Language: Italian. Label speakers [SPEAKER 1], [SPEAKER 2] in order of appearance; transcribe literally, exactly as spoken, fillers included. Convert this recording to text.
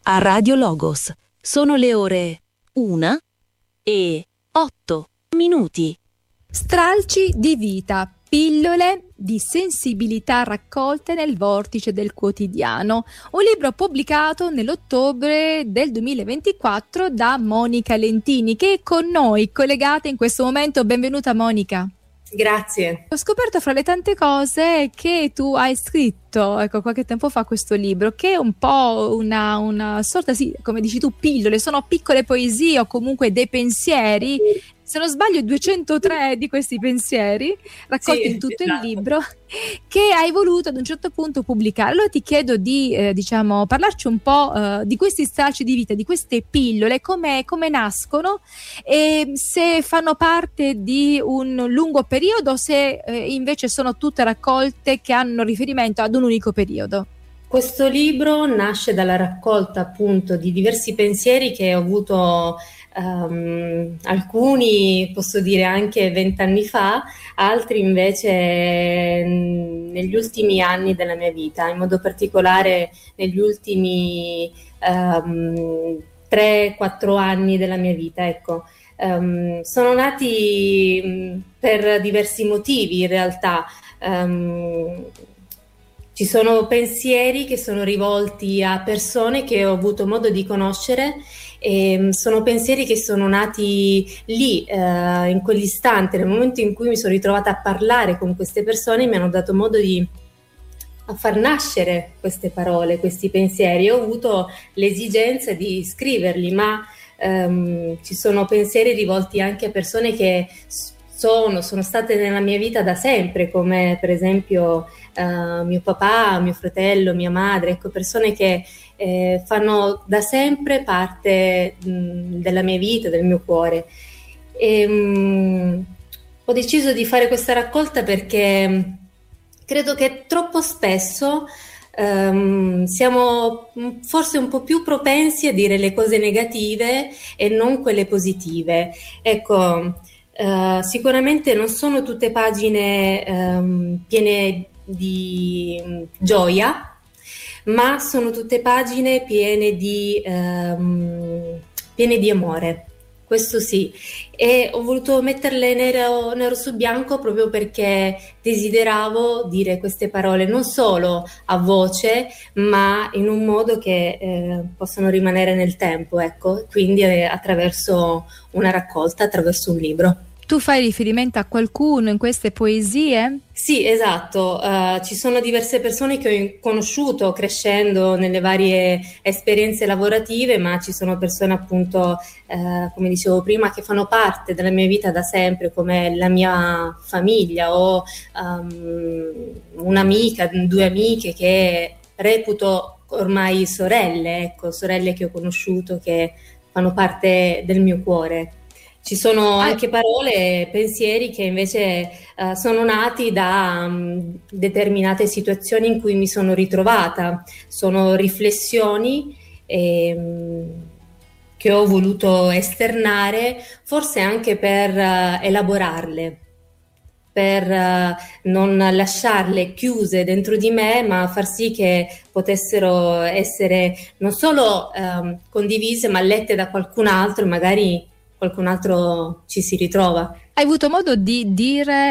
[SPEAKER 1] a Radio Logos. Sono le ore una e otto minuti.
[SPEAKER 2] Stralci di vita, pillole di sensibilità raccolte nel vortice del quotidiano. Un libro pubblicato nell'ottobre del duemilaventiquattro da Monica Lentini, che è con noi, collegata in questo momento. Benvenuta Monica.
[SPEAKER 3] Grazie.
[SPEAKER 2] Ho scoperto fra le tante cose che tu hai scritto, ecco, qualche tempo fa questo libro, che è un po' una, una sorta, sì, come dici tu, pillole, sono piccole poesie o comunque dei pensieri. Se non sbaglio duecentotré di questi pensieri raccolti sì, in tutto esatto. il libro, che hai voluto ad un certo punto pubblicare. Allora ti chiedo di eh, diciamo parlarci un po' eh, di questi stralci di vita, di queste pillole, come, come nascono e se fanno parte di un lungo periodo o se eh, invece sono tutte raccolte che hanno riferimento ad un unico periodo.
[SPEAKER 3] Questo libro nasce dalla raccolta appunto di diversi pensieri che ho avuto. Um, alcuni posso dire anche vent'anni fa, altri invece mh, negli ultimi anni della mia vita, in modo particolare negli ultimi um, tre quattro anni della mia vita, ecco. Um, sono nati mh, per diversi motivi in realtà. Um, Ci sono pensieri che sono rivolti a persone che ho avuto modo di conoscere e sono pensieri che sono nati lì, eh, in quell'istante, nel momento in cui mi sono ritrovata a parlare con queste persone, mi hanno dato modo di a far nascere queste parole, questi pensieri. Ho avuto l'esigenza di scriverli, ma ehm, ci sono pensieri rivolti anche a persone che sono, sono state nella mia vita da sempre, come per esempio Uh, mio papà, mio fratello, mia madre, ecco, persone che eh, fanno da sempre parte mh, della mia vita, del mio cuore. E, mh, ho deciso di fare questa raccolta perché credo che troppo spesso um, siamo forse un po' più propensi a dire le cose negative e non quelle positive. Ecco, uh, sicuramente non sono tutte pagine um, piene di gioia, ma sono tutte pagine piene di um, piene di amore, questo sì, e ho voluto metterle nero, nero su bianco proprio perché desideravo dire queste parole non solo a voce, ma in un modo che eh, possano rimanere nel tempo, ecco, quindi eh, attraverso una raccolta, attraverso un libro.
[SPEAKER 2] Tu fai riferimento a qualcuno in queste poesie?
[SPEAKER 3] Sì, esatto. Uh, ci sono diverse persone che ho conosciuto crescendo nelle varie esperienze lavorative, ma ci sono persone appunto, uh, come dicevo prima, che fanno parte della mia vita da sempre, come la mia famiglia o um, un'amica, due amiche che reputo ormai sorelle, ecco, sorelle che ho conosciuto, che fanno parte del mio cuore. Ci sono anche parole, pensieri che invece uh, sono nati da um, determinate situazioni in cui mi sono ritrovata, sono riflessioni eh, che ho voluto esternare, forse anche per uh, elaborarle, per uh, non lasciarle chiuse dentro di me, ma far sì che potessero essere non solo um, condivise, ma lette da qualcun altro e magari qualcun altro ci si ritrova.
[SPEAKER 2] Hai avuto modo di dire